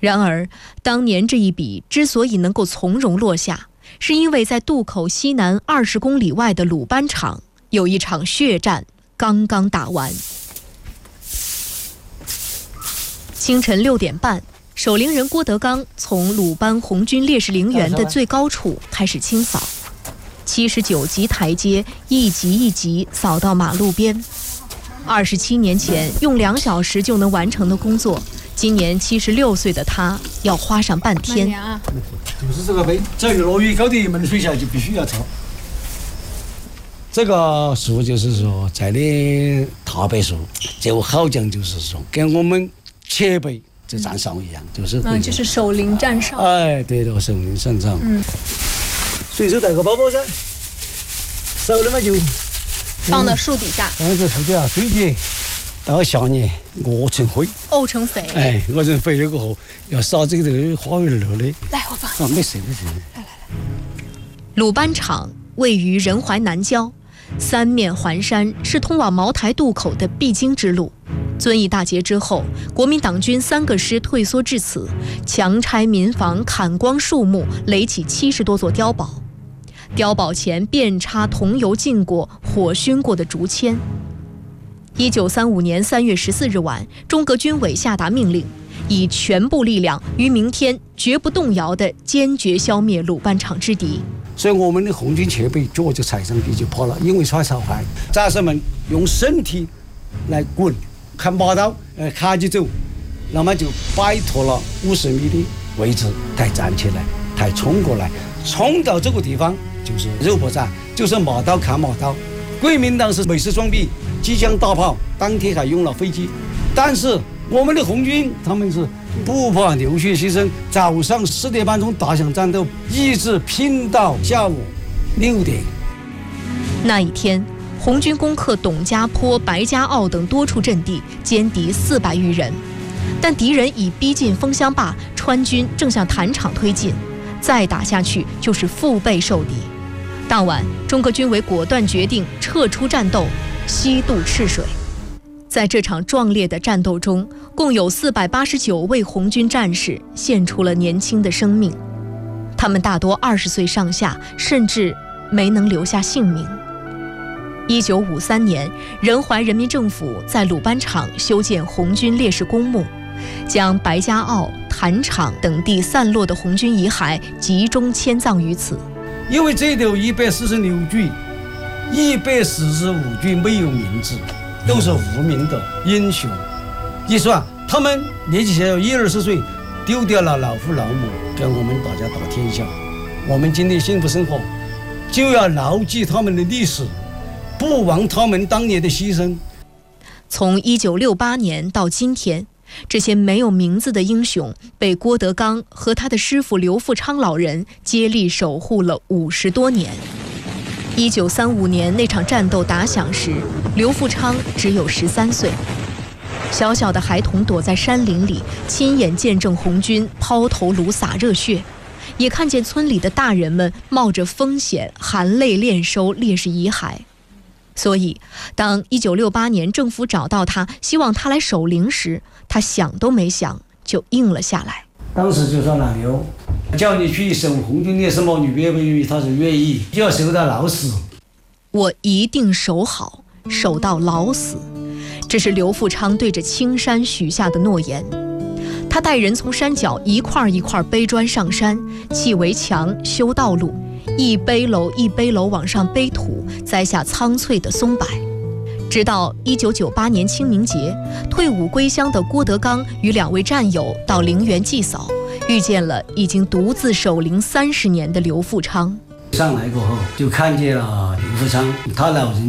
然而，当年这一笔之所以能够从容落下，是因为在渡口西南20公里外的鲁班场有一场血战刚刚打完。清晨6点半，守陵人郭德纲从鲁班红军烈士陵园的最高处开始清扫，79级台阶一级一级扫到马路边。27年前用2小时就能完成的工作，今年76岁的他要花上半天。 就是这个碑，只要落雨高的门水下就必须要抄。这个树就是说在的大柏树，就好讲就是说跟我们前辈这站哨一样， 就是守陵站哨。 哎，对的，守陵站哨。随手带个包包噻，熟了嘛就放到树底下。 放在树底下，水节到下年沤成灰， 沤成肥。 哎，沤成肥了过后，要撒这个花园乐的。 来，我放。 没事没事。 来。鲁班场位于仁怀南郊，三面环山，是通往茅台渡口的必经之路。遵义大捷之后，国民党军3个师退缩至此，强拆民房，砍光树木，垒起70多座碉堡。碉堡前遍插桐油浸过、火熏过的竹签。1935年3月14日晚，中革军委下达命令，以全部力量于明天绝不动摇地坚决消灭鲁班场之敌。 所以我们的红军前辈脚就踩上去就跑了，因为耍超快，战士们用身体来滚，看马刀，卡起走，那么就摆脱了50米的位置，才站起来，才冲过来，冲到这个地方就是肉搏战，就是马刀砍马刀。国民党是美式装备，机枪大炮，当天还用了飞机，但是我们的红军他们是不怕流血牺牲，早上4点半钟打响战斗，一直拼到下午6点。 那一天，红军攻克董家坡、白家坳等多处阵地，歼敌400余人，但敌人已逼近枫香坝，川军正向坛场推进，再打下去就是腹背受敌。当晚，中革军委果断决定撤出战斗，西渡赤水。在这场壮烈的战斗中，共有489位红军战士献出了年轻的生命，他们大多20岁上下，甚至没能留下性命。1953年，仁怀人民政府在鲁班场修建红军烈士公墓，将白家坳、坛场等地散落的红军遗骸集中迁葬于此。 因为这头146具、145具没有名字，都是无名的英雄。一算，他们年纪小1、20岁，丢掉了老父老母，跟我们大家打天下。我们今天幸福生活，就要牢记他们的历史，不忘他们当年的牺牲。 从1968年到今天，这些没有名字的英雄被郭德纲和他的师傅刘富昌老人接力守护了50多年。1935年那场战斗打响时，刘富昌只有13岁，小小的孩童躲在山林里，亲眼见证红军抛头颅洒热血，也看见村里的大人们冒着风险含泪敛收烈士遗骸。所以当1968年政府找到他，希望他来守陵时，他想都没想就应了下来。 当时就说老刘，叫你去守红军烈士墓，你愿不愿意？他说愿意，就要守到老死。 我一定守好，守到老死。这是刘富昌对着青山许下的诺言。他带人从山脚一块一块背砖上山，砌围墙，修道路，一背篓一背篓往上背土，栽下苍翠的松柏。直到1998年清明节，退伍归乡的郭德纲与2位战友到陵园祭扫，遇见了已经独自守陵30年的刘富昌。 上来过后，就看见了刘富昌，他老人